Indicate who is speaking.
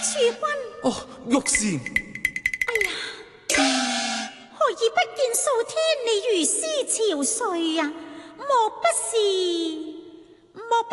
Speaker 1: 諸君。
Speaker 2: 哦，玉倩。
Speaker 1: 哎呀，何以不見數天你如斯憔悴啊？莫不是